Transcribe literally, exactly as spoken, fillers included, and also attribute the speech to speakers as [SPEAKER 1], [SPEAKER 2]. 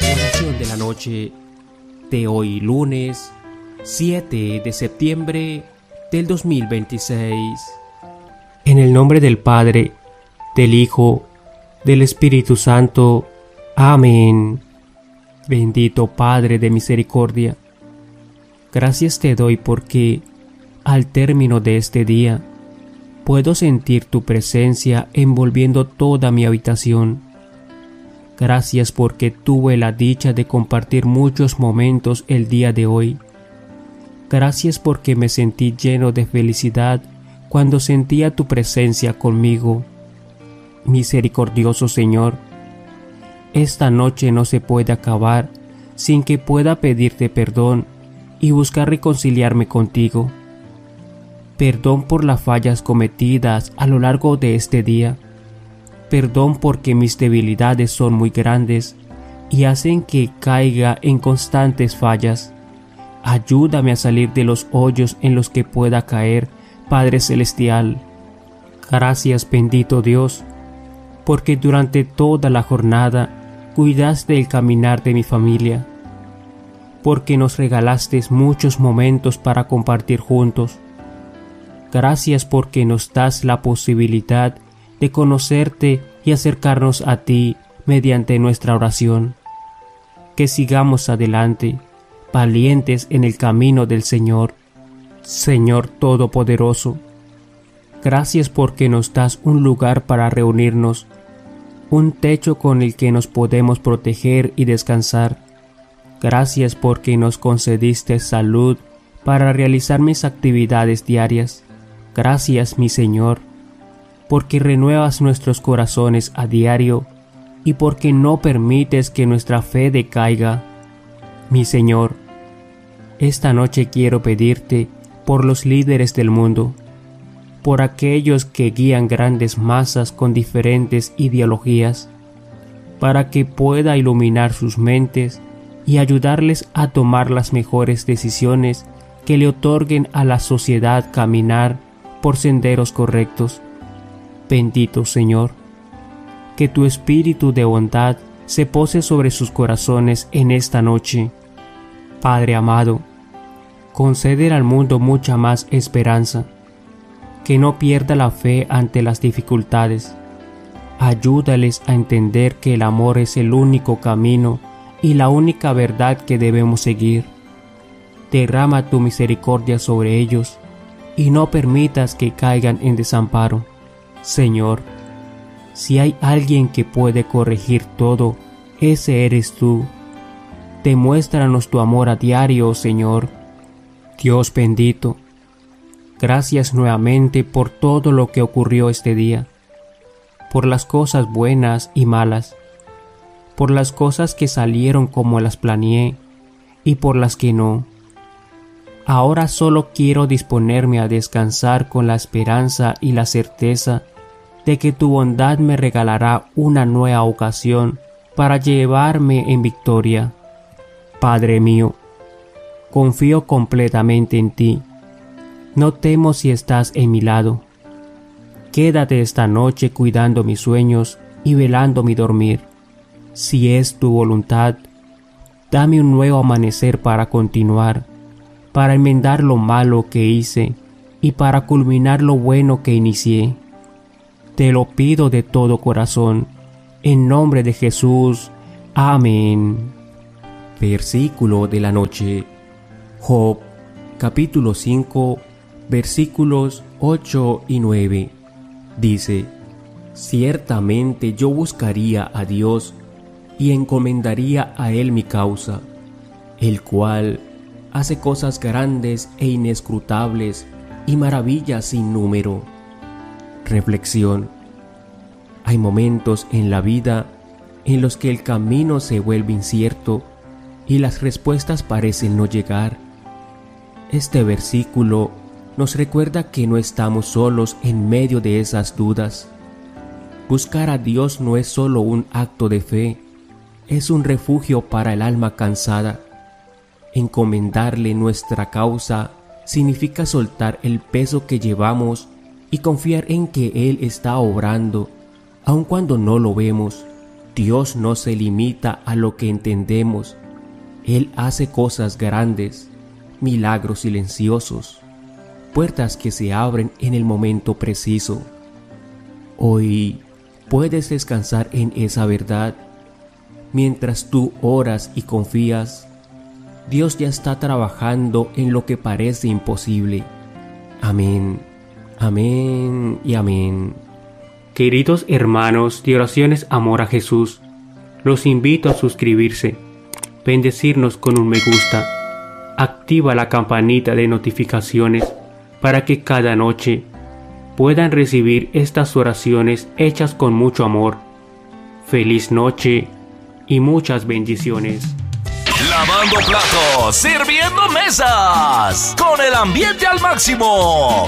[SPEAKER 1] Oración de la noche de hoy lunes siete de septiembre del dos mil veintiséis. En el nombre del Padre, del Hijo, del Espíritu Santo. Amén. Bendito Padre de misericordia, gracias te doy porque, al término de este día, puedo sentir tu presencia envolviendo toda mi habitación. Gracias porque tuve la dicha de compartir muchos momentos el día de hoy. Gracias porque me sentí lleno de felicidad cuando sentía tu presencia conmigo. Misericordioso Señor, esta noche no se puede acabar sin que pueda pedirte perdón y buscar reconciliarme contigo. Perdón por las fallas cometidas a lo largo de este día. Perdón porque mis debilidades son muy grandes y hacen que caiga en constantes fallas. Ayúdame a salir de los hoyos en los que pueda caer, Padre Celestial. Gracias, bendito Dios, porque durante toda la jornada cuidaste el caminar de mi familia, porque nos regalaste muchos momentos para compartir juntos. Gracias porque nos das la posibilidad de conocerte y acercarnos a ti mediante nuestra oración. Que sigamos adelante, valientes en el camino del Señor. Señor Todopoderoso, gracias porque nos das un lugar para reunirnos, un techo con el que nos podemos proteger y descansar. Gracias porque nos concediste salud para realizar mis actividades diarias. Gracias, mi Señor, porque renuevas nuestros corazones a diario y porque no permites que nuestra fe decaiga. Mi Señor, esta noche quiero pedirte por los líderes del mundo, por aquellos que guían grandes masas con diferentes ideologías, para que pueda iluminar sus mentes y ayudarles a tomar las mejores decisiones que le otorguen a la sociedad caminar por senderos correctos. Bendito Señor, que tu espíritu de bondad se pose sobre sus corazones en esta noche. Padre amado, conceder al mundo mucha más esperanza, que no pierda la fe ante las dificultades. Ayúdales a entender que el amor es el único camino y la única verdad que debemos seguir. Derrama tu misericordia sobre ellos y no permitas que caigan en desamparo. Señor, si hay alguien que puede corregir todo, ese eres tú. Demuéstranos tu amor a diario, Señor. Dios bendito, gracias nuevamente por todo lo que ocurrió este día, por las cosas buenas y malas, por las cosas que salieron como las planeé y por las que no. Ahora solo quiero disponerme a descansar con la esperanza y la certeza de que tu bondad me regalará una nueva ocasión para llevarme en victoria. Padre mío, confío completamente en ti. No temo si estás en mi lado. Quédate esta noche cuidando mis sueños y velando mi dormir. Si es tu voluntad, dame un nuevo amanecer para continuar, para enmendar lo malo que hice y para culminar lo bueno que inicié. Te lo pido de todo corazón, en nombre de Jesús. Amén. Versículo de la noche. Job, capítulo cinco, versículos ocho y nueve. Dice: Ciertamente yo buscaría a Dios y encomendaría a Él mi causa, el cual hace cosas grandes e inescrutables y maravillas sin número. Reflexión. Hay momentos en la vida en los que el camino se vuelve incierto y las respuestas parecen no llegar. Este versículo nos recuerda que no estamos solos en medio de esas dudas. Buscar a Dios no es solo un acto de fe, es un refugio para el alma cansada. Encomendarle nuestra causa significa soltar el peso que llevamos y confiar en que Él está obrando, aun cuando no lo vemos. Dios no se limita a lo que entendemos. Él hace cosas grandes, milagros silenciosos, puertas que se abren en el momento preciso. Hoy puedes descansar en esa verdad. Mientras tú oras y confías, Dios ya está trabajando en lo que parece imposible. Amén, amén y amén. Queridos hermanos de Oraciones Amor a Jesús, los invito a suscribirse, bendecirnos con un me gusta, activa la campanita de notificaciones para que cada noche puedan recibir estas oraciones hechas con mucho amor. Feliz noche y muchas bendiciones.
[SPEAKER 2] Lavando platos, sirviendo mesas, con el ambiente al máximo.